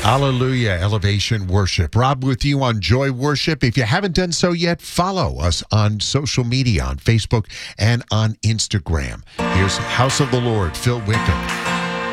Hallelujah, Elevation Worship. Rob with you on Joy Worship. If you haven't done so yet, follow us on social media, on Facebook and on Instagram. Here's House of the Lord, Phil Wickham.